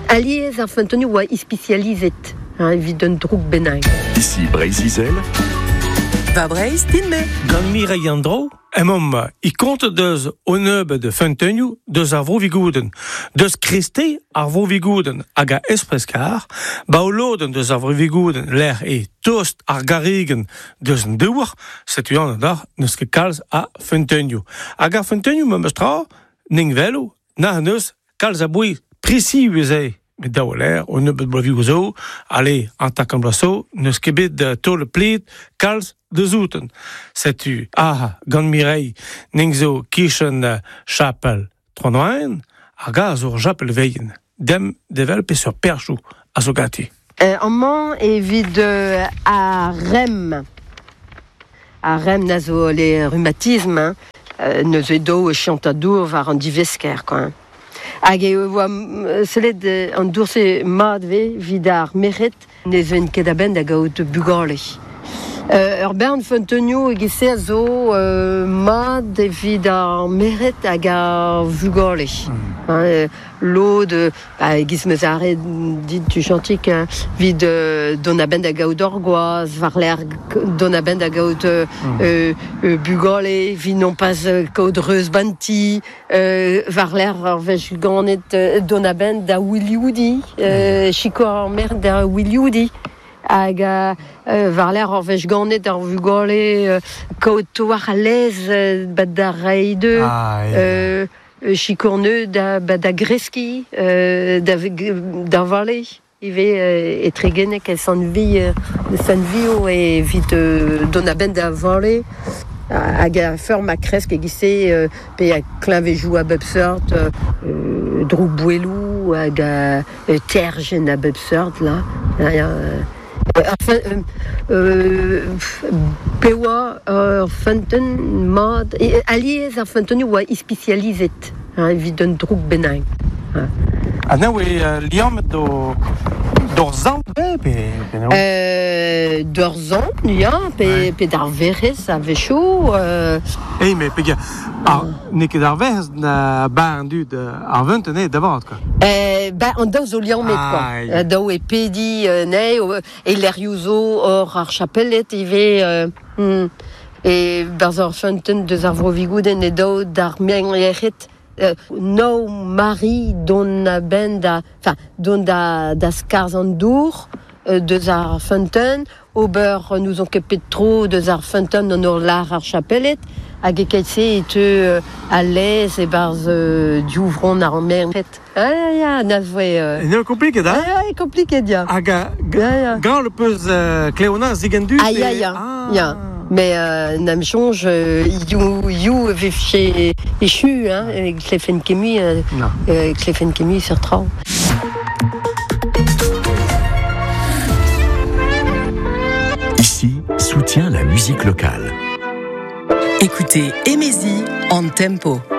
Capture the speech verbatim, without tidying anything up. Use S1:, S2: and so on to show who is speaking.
S1: Aliez ar fantoni oa ispecializet, hein, evit un droug benag.
S2: Ici Breizizel.
S3: Va Breiz, din me.
S4: Gant Mireille Andro, emom i compte deus o neube de Fantoniou deus ar vrovigouden. Deus kreste ar vrovigouden hag a espreskar, ba o loden deus ar vrovigouden l'air e tost ar garigen deus an douar, setuant da neus ket kalz a Fantoniou. Hag ar Fantoniou me meustra, ning velo, na neus kalz a boui prisi uezei. Met daou l'air, o neube bloavi zo, ale, an tak an blaso, neus kebet de tol plet, kalz de zouten. Setu, ah, gant Mireille, ning zo kichen uh, chapel tronoen, hag a zo chapel veien. Dem devel pe sur perchou a zo gati.
S1: Euh, Amman evit euh, a rem. A rem na zo le rhumatisme, hein, euh, neus edo chantadour var an divesker, quoi. Hag e oa selet an dourse mat ve vid ar meret ne ven ket a-benn da gaout bugale. Euh, ur bern Fantoniou egese a zo euh, mat evit ar meret hag ar vugale. Mm. Hein, euh, Lod, bah, egis meus a ret dit tu chantik, hein, vid euh, don a-benn da gaout orgoaz, var l'air don a-benn da gaout euh, mm. euh, euh, bugale, vid non pas euh, kaout reus banti, euh, var l'air ar vech ganet euh, don a-benn da wilioudi, euh, chiko ar mer da wilioudi. Hag uh, uh, var l'air ar vech ganet ar vugale uh, kaout war a lez uh, bat da reide,
S4: Ah,
S1: euh, euh, chikorneu da, ba, da greski, euh, da, da vale. Ive euh, etregenek e san vi, euh, san vio e vit euh, don a-benn da vale. Hag a feur ma kresk e gise euh, pe a klavejou a bep seurt, euh, droug bouelou hag a euh, tergen a bep seurt, la. Euh, Enfin, euh, euh, pewa ar fanton mat aliez ar fantoni oa ispecializet, hein, evit un droug benag. Hein.
S4: A nao e uh, liam do d'or zan pe pe pe nao.
S1: Euh, d'or zan, ya, pe, ouais. Pe d'ar verez a vecho. Euh...
S4: Ei, me pe ar ne ket ar verz na barn dud ar ventene d'abord, quoi.
S1: Euh, bah, an daou zo liamet,
S4: ah,
S1: quoi. Yeah. Daou e pedi, euh, ne, o, e l'erioù or ar chapelet, ive... Euh, hmm, e barz ar fanton deus ar vrovigouden e daou d'ar mienglec'het euh, nou mari don a-benn da... Enfin, don da, da skarz an dour, euh, deus ar fanton, ober nous on kepet tro deus ar fanton an ur lar ar chapelet, hag e kaitse e te euh, a lez e barz euh, diouvron ar merc'het. Ah, ya, ya, na voe... Euh...
S4: E neo kompliket, ha?
S1: Ah, ya, e kompliket, ya.
S4: Hag a...
S1: Ya, ya.
S4: Gan le peus uh, kleona zigendu...
S1: Ah, ya, ya, ah. Ya. Mais euh, nam chonj, euh, you, you vef che echu, hein, e klefen kemi, euh, euh, klefen kemi sur tra.
S2: Ici, soutient la musique locale.
S3: Écoutez Emezi en tempo.